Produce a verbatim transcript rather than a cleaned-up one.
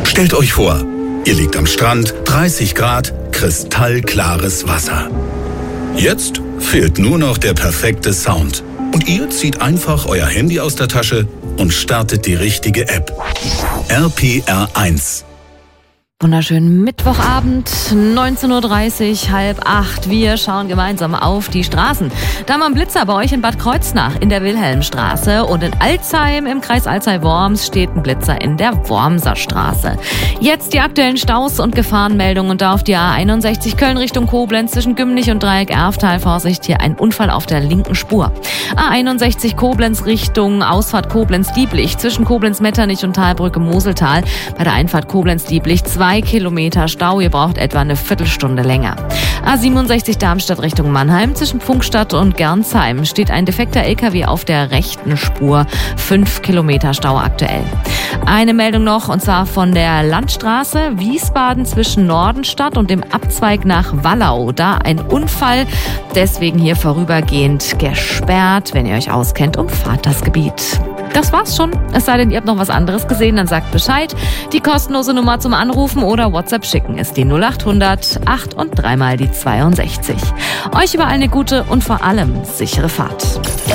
Stellt euch vor, ihr liegt am Strand, dreißig Grad, kristallklares Wasser. Jetzt fehlt nur noch der perfekte Sound. Und ihr zieht einfach euer Handy aus der Tasche und startet die richtige App. R P R eins. Wunderschönen Mittwochabend, neunzehn Uhr dreißig, halb acht. Wir schauen gemeinsam auf die Straßen. Da haben wir einen Blitzer bei euch in Bad Kreuznach in der Wilhelmstraße und in Alzheim im Kreis Alzey-Worms steht ein Blitzer in der Wormser Straße. Jetzt die aktuellen Staus und Gefahrenmeldungen und da auf die A einundsechzig Köln Richtung Koblenz zwischen Gümlich und Dreieck Erftal. Vorsicht, hier ein Unfall auf der linken Spur. A einundsechzig Koblenz Richtung Ausfahrt Koblenz-Dieblich zwischen Koblenz-Metternich und Talbrücke Moseltal. Bei der Einfahrt Koblenz-Dieblich zwei Kilometer Stau, ihr braucht etwa eine Viertelstunde länger. A siebenundsechzig Darmstadt Richtung Mannheim zwischen Pfungstadt und Gernsheim steht ein defekter L K W auf der rechten Spur. Fünf Kilometer Stau aktuell. Eine Meldung noch und zwar von der Landstraße Wiesbaden zwischen Nordenstadt und dem Abzweig nach Wallau. Da ein Unfall, deswegen hier vorübergehend gesperrt. Wenn ihr euch auskennt, umfahrt das Gebiet. Das war's schon. Es sei denn, ihr habt noch was anderes gesehen, dann sagt Bescheid. Die kostenlose Nummer zum Anrufen oder WhatsApp schicken ist die null acht hundert acht und dreimal die zweiundsechzig. Euch überall eine gute und vor allem sichere Fahrt.